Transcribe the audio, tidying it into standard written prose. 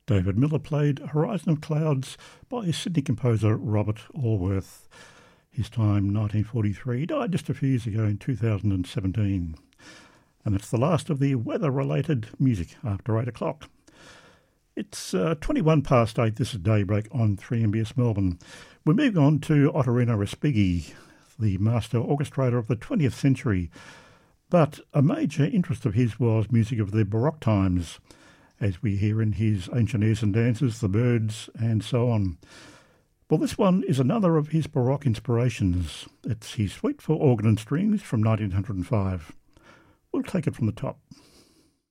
David Miller played Horizon of Clouds by Sydney composer Robert Allworth. His time 1943, he died just a few years ago in 2017. And it's the last of the weather-related music after 8 o'clock. It's 21 past 8, this is Daybreak on 3MBS Melbourne. We're moving on to Ottorino Respighi, the master orchestrator of the 20th century. But a major interest of his was music of the Baroque times, as we hear in his Ancient Airs and Dances, The Birds, and so on. Well, this one is another of his Baroque inspirations. It's his Suite for Organ and Strings from 1905. We'll take it from the top.